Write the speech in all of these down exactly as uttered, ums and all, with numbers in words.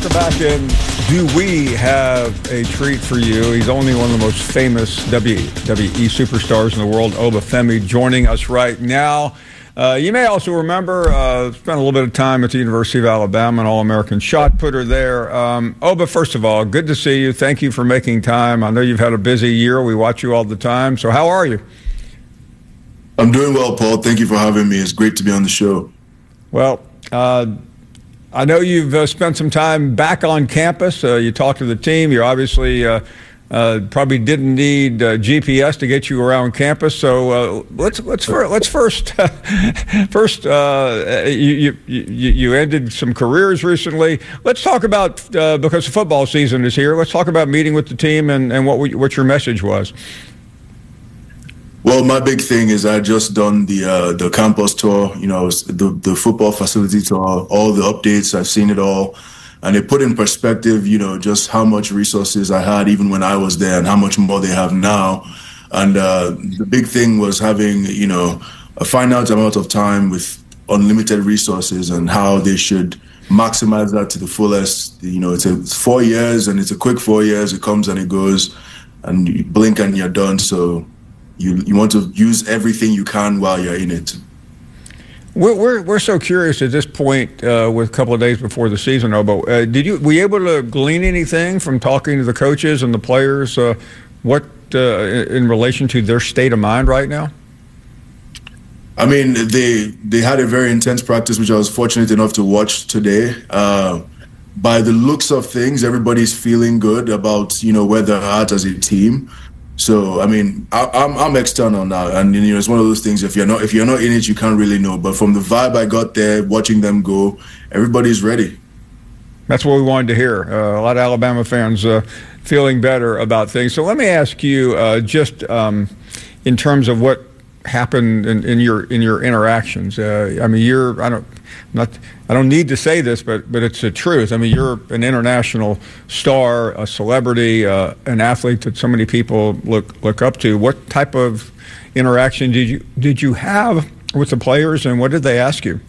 welcome back in. Do we have a treat for you? He's only one of the most famous W W E superstars in the world, Obafemi, joining us right now. Uh, you may also remember, uh, spent a little bit of time at the University of Alabama, an All-American shot putter there. Um, Oba, first of all, good to see you. Thank you for making time. I know you've had a busy year. We watch you all the time. So how are you? I'm doing well, Paul. Thank you for having me. It's great to be on the show. Well, uh, I know you've uh, spent some time back on campus. Uh, you talked to the team. You obviously uh, uh, probably didn't need uh, G P S to get you around campus. So uh, let's let's fir- let's first first uh, you, you you ended some careers recently. Let's talk about uh, because the football season is here. Let's talk about meeting with the team and, and what we, what your message was. Well, my big thing is I just done the uh, the campus tour, you know, the the football facility tour, all the updates. I've seen it all, and it put in perspective, you know, just how much resources I had even when I was there, and how much more they have now. And uh, the big thing was having, you know, a finite amount of time with unlimited resources, and how they should maximize that to the fullest. You know, it's, a, it's four years, and it's a quick four years. It comes and it goes, and you blink and you're done. So. You you want to use everything you can while you're in it. We're we're, we're so curious at this point, uh, with a couple of days before the season, Obo. Uh, did you were you able to glean anything from talking to the coaches and the players? Uh, what uh, in relation to their state of mind right now? I mean, they they had a very intense practice, which I was fortunate enough to watch today. Uh, by the looks of things, everybody's feeling good about, you know, where they're at as a team. So I mean, I, I'm I'm external now, and you know, it's one of those things. If you're not if you're not in it, you can't really know. But from the vibe I got there, watching them go, everybody's ready. That's what we wanted to hear. Uh, a lot of Alabama fans uh, feeling better about things. So let me ask you, uh, just um, in terms of what happened in, in your in your interactions. Uh, I mean, you're I don't not I don't need to say this, but but it's the truth. I mean, you're an international star, a celebrity, uh, an athlete that so many people look look up to. What type of interaction did you did you have with the players, and what did they ask you?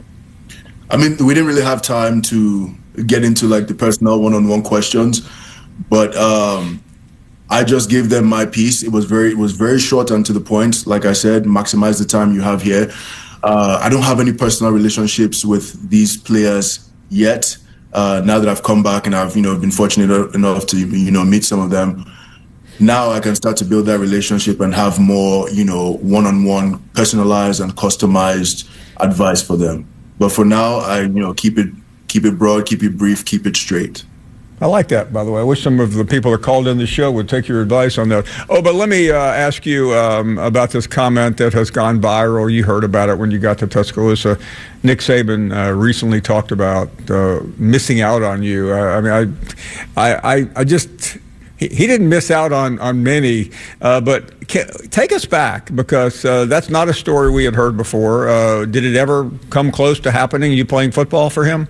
I mean, we didn't really have time to get into like the personal one-on-one questions, but um, I just gave them my piece. It was very it was very short and to the point. Like I said, maximize the time you have here. Uh, I don't have any personal relationships with these players yet. Uh, now that I've come back and I've, you know, been fortunate enough to, you know, meet some of them, now I can start to build that relationship and have more, you know, one-on-one, personalized and customized advice for them. But for now, I, you know, keep it keep it broad, keep it brief, keep it straight. I like that, by the way. I wish some of the people that called in the show would take your advice on that. Oh, but let me uh, ask you um, about this comment that has gone viral. You heard about it when you got to Tuscaloosa. Nick Saban uh, recently talked about uh, missing out on you. Uh, I mean, I, I, I just he, he didn't miss out on on many, uh, but can, take us back, because uh, that's not a story we had heard before. Uh, did it ever come close to happening? You playing football for him?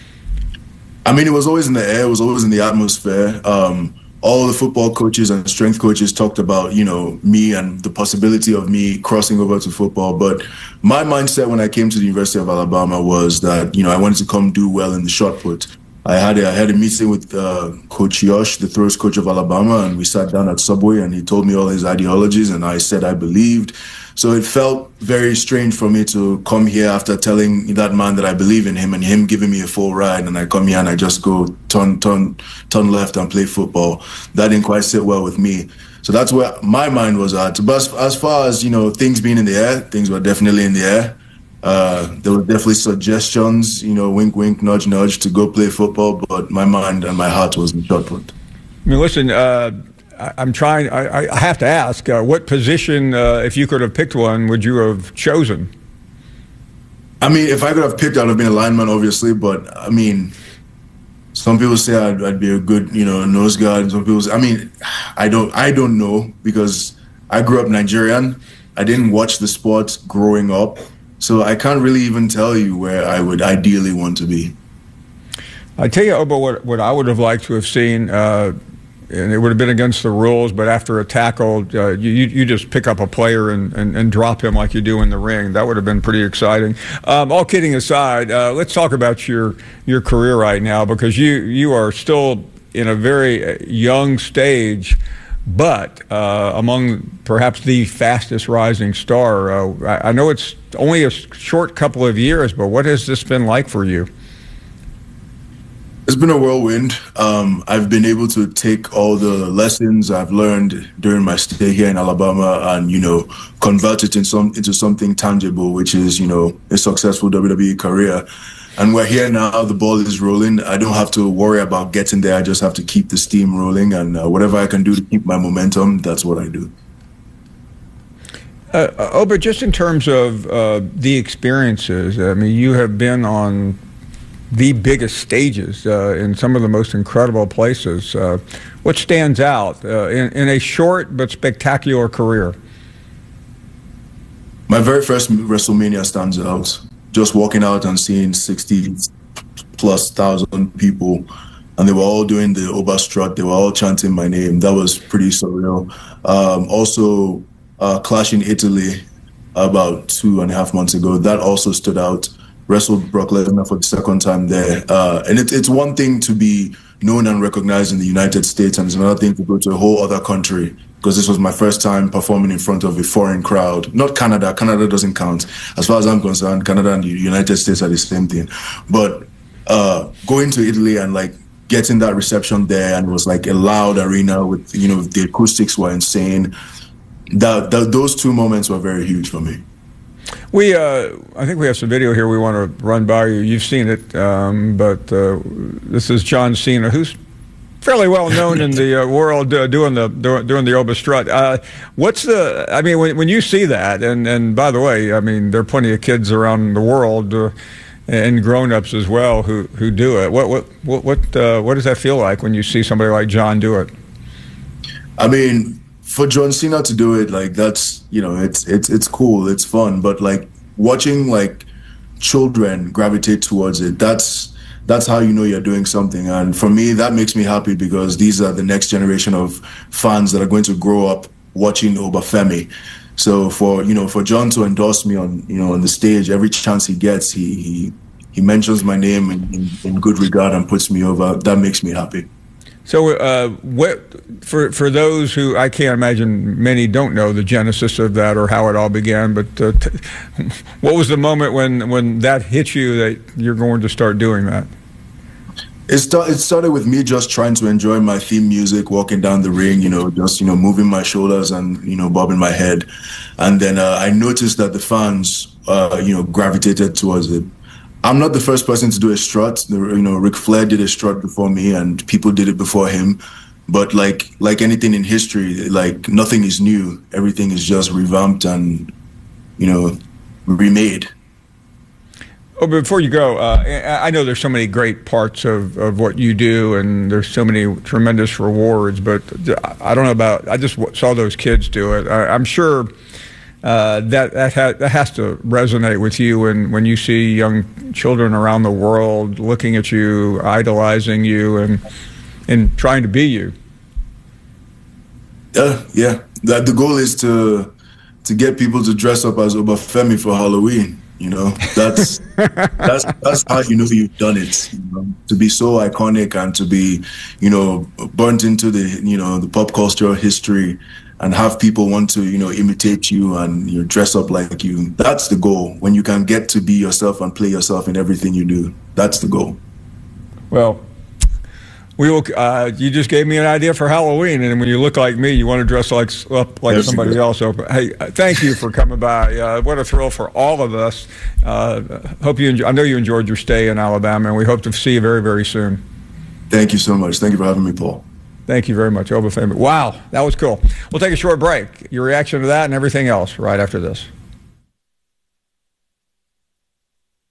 I mean, it was always in the air. It was always in the atmosphere. Um, all the football coaches and strength coaches talked about, you know, me and the possibility of me crossing over to football. But my mindset when I came to the University of Alabama was that, you know, I wanted to come do well in the shot put. I had a, I had a meeting with uh, Coach Yosh, the throws coach of Alabama, and we sat down at Subway, and he told me all his ideologies, and I said I believed. So it felt very strange for me to come here after telling that man that I believe in him, and him giving me a full ride, and I come here and I just go turn, turn, turn left and play football. That didn't quite sit well with me. So that's where my mind was at. But as, as far as, you know, things being in the air, things were definitely in the air. Uh, there were definitely suggestions, you know, wink, wink, nudge, nudge, to go play football, but my mind and my heart was in shot put. I mean, listen, uh, I, I'm trying, I, I have to ask, uh, what position, uh, if you could have picked one, would you have chosen? I mean, if I could have picked, I would have been a lineman, obviously, but I mean, some people say I'd, I'd be a good, you know, nose guard. Some people say, I mean, I don't, I don't know, because I grew up Nigerian. I didn't watch the sport growing up. So I can't really even tell you where I would ideally want to be. I tell you, Obo, what, what I would have liked to have seen, uh, and it would have been against the rules, but after a tackle, uh, you, you just pick up a player and, and, and drop him like you do in the ring. That would have been pretty exciting. Um, all kidding aside, uh, let's talk about your your career right now, because you, you are still in a very young stage, but uh, among perhaps the fastest rising star. Uh, I, I know it's only a short couple of years, but what has this been like for you? It's been a whirlwind. Um, I've been able to take all the lessons I've learned during my stay here in Alabama and, you know, convert it in some, into something tangible, which is, you know, a successful W W E career. And we're here now. The ball is rolling. I don't have to worry about getting there. I just have to keep the steam rolling. And uh, whatever I can do to keep my momentum, that's what I do. Uh, oh, but just in terms of uh, the experiences, I mean, you have been on the biggest stages uh, in some of the most incredible places. Uh, what stands out uh, in, in a short but spectacular career? My very first WrestleMania stands out. Just walking out and seeing sixty plus thousand people, and they were all doing the Oba strut. They were all chanting my name. That was pretty surreal. Um, also, uh, Clash in Italy about two and a half months ago. That also stood out. Wrestled Brock Lesnar for the second time there. Uh, and it, it's one thing to be known and recognized in the United States, and it's another thing to go to a whole other country, because this was my first time performing in front of a foreign crowd. Not Canada. Canada doesn't count. As far as I'm concerned, Canada and the United States are the same thing. But uh, going to Italy and like getting that reception there, and it was like a loud arena with, you know, the acoustics were insane. That, that those two moments were very huge for me. We, uh, I think we have some video here we want to run by you. You've seen it, um, but uh, this is John Cena, who's fairly well known in the uh, world uh, doing the doing the Oba strut. Uh, what's the? I mean, when when you see that, and and by the way, I mean there are plenty of kids around the world uh, and grown-ups as well who who do it. What what what what, uh, what does that feel like when you see somebody like John do it? I mean, for John Cena to do it, like, that's, you know, it's it's it's cool, it's fun, but like watching like children gravitate towards it, that's that's how you know you're doing something. And for me, that makes me happy, because these are the next generation of fans that are going to grow up watching Obafemi. So for, you know, for John to endorse me on, you know, on the stage, every chance he gets, he he, he mentions my name in, in, in good regard and puts me over. That makes me happy. So, uh, what for for those who, I can't imagine many don't know the genesis of that or how it all began, but uh, t what was the moment when when that hit you that you're going to start doing that? It, start, it started with me just trying to enjoy my theme music, walking down the ring, you know, just, you know, moving my shoulders and, you know, bobbing my head. And then uh, I noticed that the fans, uh, you know, gravitated towards it. I'm not the first person to do a strut. The, you know, Ric Flair did a strut before me, and people did it before him. But like like anything in history, like nothing is new. Everything is just revamped and, you know, remade. Oh, but before you go, uh, I know there's so many great parts of, of what you do, and there's so many tremendous rewards, but I don't know about, I just saw those kids do it. I, I'm sure uh, that that, ha that has to resonate with you when, when you see young children around the world looking at you, idolizing you, and, and trying to be you. Yeah, yeah. That the goal is to, to get people to dress up as Obafemi for Halloween. You know, that's that's that's how you know you've done it. You know? To be so iconic and to be, you know, burnt into the, you know, the pop culture history, and have people want to, you know, imitate you and, you know, dress up like you. That's the goal. When you can get to be yourself and play yourself in everything you do, that's the goal. Well, we will. Uh, you just gave me an idea for Halloween, and when you look like me, you want to dress like up like yes, somebody else. So, hey, thank you for coming by. Uh, what a thrill for all of us. Uh, hope you. Enjoy, I know you enjoyed your stay in Alabama, and we hope to see you very, very soon. Thank you so much. Thank you for having me, Paul. Thank you very much, Obafemi. Wow, that was cool. We'll take a short break. Your reaction to that and everything else right after this.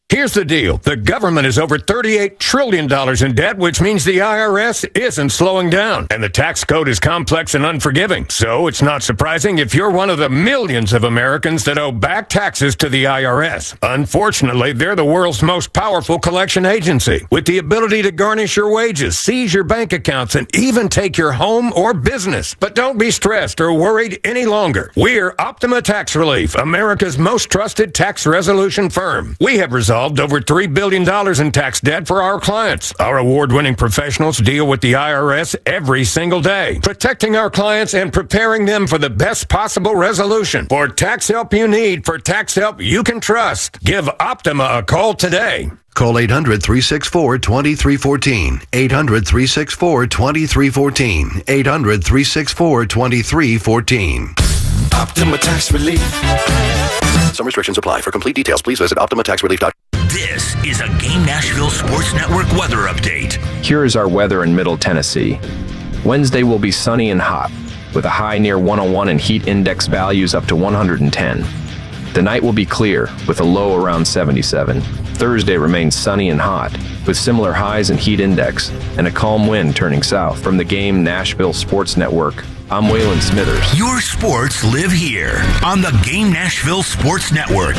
Here's the deal. The government is over thirty-eight trillion dollars in debt, which means the I R S isn't slowing down. And the tax code is complex and unforgiving. So it's not surprising if you're one of the millions of Americans that owe back taxes to the I R S. Unfortunately, they're the world's most powerful collection agency, with the ability to garnish your wages, seize your bank accounts, and even take your home or business. But don't be stressed or worried any longer. We're Optima Tax Relief, America's most trusted tax resolution firm. We have resolved over three billion dollars in tax debt for our clients. Our award-winning professionals deal with the I R S every single day, protecting our clients and preparing them for the best possible resolution. For tax help you need, for tax help you can trust, give Optima a call today. Call eight hundred, three six four, two three one four. eight hundred, three six four, two three one four. eight hundred, three six four, two three one four. Optima Tax Relief. Some restrictions apply. For complete details, please visit optima tax relief dot com. This is a Game Nashville Sports Network weather update. Here is our weather in Middle Tennessee. Wednesday will be sunny and hot, with a high near one oh one and heat index values up to one hundred ten. The night will be clear, with a low around seventy-seven. Thursday remains sunny and hot, with similar highs and heat index, and a calm wind turning south. From the Game Nashville Sports Network, I'm Waylon Smithers. Your sports live here on the Game Nashville Sports Network.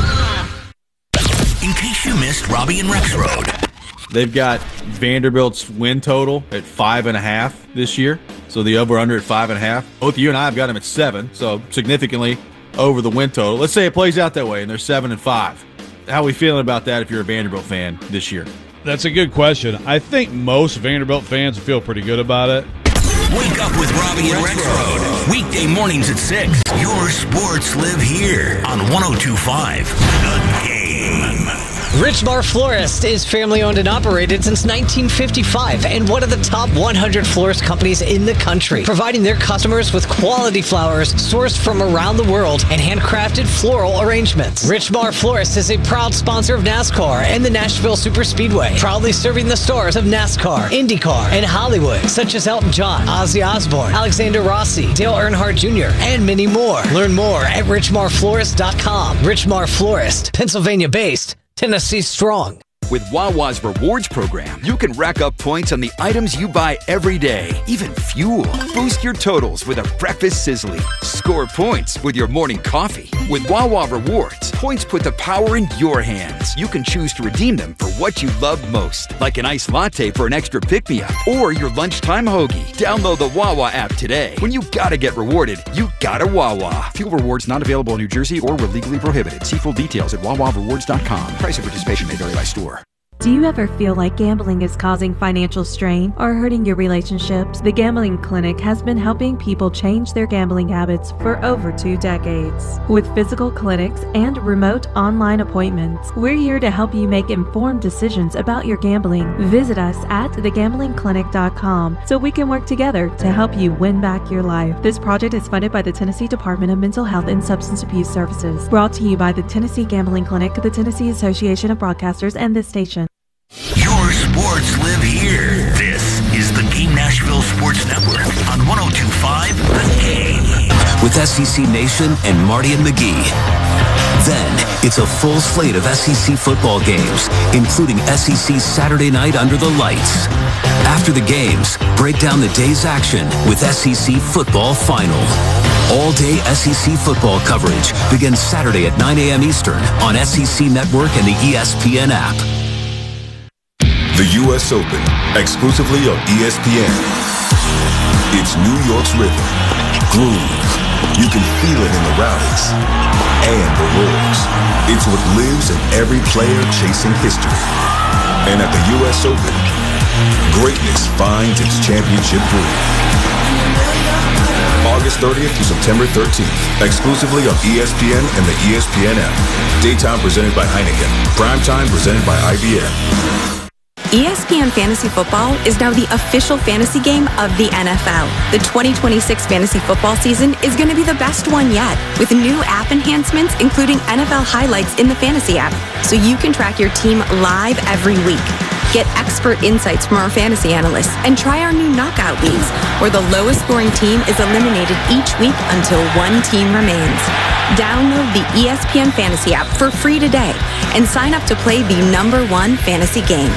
In case you missed Robbie and Rexroad. They've got Vanderbilt's win total at five and a half this year. So the over-under at five and a half. Both you and I have got them at seven, so significantly over the win total. Let's say it plays out that way and they're seven and five. How are we feeling about that if you're a Vanderbilt fan this year? That's a good question. I think most Vanderbilt fans feel pretty good about it. Wake up with Robbie and Rexroad. Weekday mornings at six. Your sports live here on one oh two point five The Game. Richmar Florist is family-owned and operated since nineteen fifty-five and one of the top one hundred florist companies in the country, providing their customers with quality flowers sourced from around the world and handcrafted floral arrangements. Richmar Florist is a proud sponsor of NASCAR and the Nashville Superspeedway, proudly serving the stars of NASCAR, IndyCar, and Hollywood, such as Elton John, Ozzy Osbourne, Alexander Rossi, Dale Earnhardt Junior, and many more. Learn more at richmar florist dot com. Richmar Florist, Pennsylvania-based, Tennessee strong. With Wawa's Rewards program, you can rack up points on the items you buy every day, even fuel. Boost your totals with a breakfast sizzling. Score points with your morning coffee. With Wawa Rewards, points put the power in your hands. You can choose to redeem them for what you love most, like an iced latte for an extra pick-me-up or your lunchtime hoagie. Download the Wawa app today. When you gotta get rewarded, you gotta Wawa. Fuel rewards not available in New Jersey or were legally prohibited. See full details at wawa rewards dot com. Price of participation may vary by store. Do you ever feel like gambling is causing financial strain or hurting your relationships? The Gambling Clinic has been helping people change their gambling habits for over two decades. With physical clinics and remote online appointments, we're here to help you make informed decisions about your gambling. Visit us at the gambling clinic dot com so we can work together to help you win back your life. This project is funded by the Tennessee Department of Mental Health and Substance Abuse Services. Brought to you by the Tennessee Gambling Clinic, the Tennessee Association of Broadcasters, and this station. Your sports live here. This is the Game Nashville Sports Network on one oh two point five The Game. With S E C Nation and Marty and McGee. Then, it's a full slate of S E C football games, including S E C Saturday Night Under the Lights. After the games, break down the day's action with S E C Football Final. All-day S E C football coverage begins Saturday at nine a.m. Eastern on S E C Network and the E S P N app. The U S Open, exclusively on E S P N. It's New York's rhythm, groove. You can feel it in the rallies and the roars. It's what lives in every player chasing history. And at the U S Open, greatness finds its championship groove. August thirtieth through September thirteenth, exclusively on E S P N and the E S P N app. Daytime presented by Heineken. Primetime presented by I B M. E S P N Fantasy Football is now the official fantasy game of the N F L. The twenty twenty-six fantasy football season is going to be the best one yet, with new app enhancements including N F L highlights in the fantasy app, so you can track your team live every week. Get expert insights from our fantasy analysts and try our new knockout leagues, where the lowest scoring team is eliminated each week until one team remains. Download the E S P N Fantasy app for free today and sign up to play the number one fantasy game.